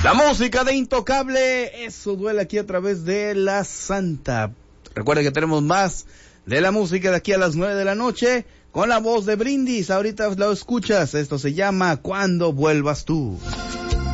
La música de Intocable, eso duele aquí a través de la Santa. Recuerda que tenemos más de la música de aquí a las 9 de la noche con la voz de Brindis. Ahorita lo escuchas, esto se llama Cuando Vuelvas Tú.